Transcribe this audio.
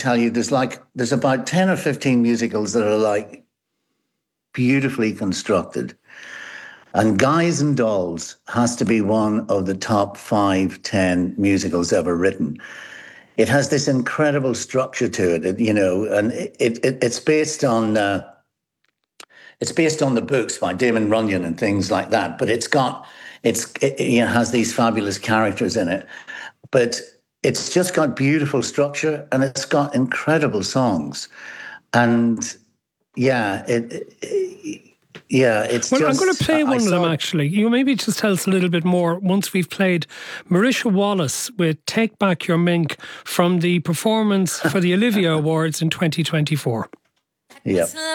tell you, there's about 10 or 15 musicals that are like beautifully constructed. And Guys and Dolls has to be one of the top 5, 10 musicals ever written. It has this incredible structure to it, and it's based on the books by Damon Runyon and things like that. But it has these fabulous characters in it, but it's just got beautiful structure and it's got incredible songs, and yeah, it's well, just... I'm going to play one of them, actually. You maybe just tell us a little bit more once we've played Marisha Wallace with Take Back Your Mink from the performance for the Olivia Awards in 2024. Yeah.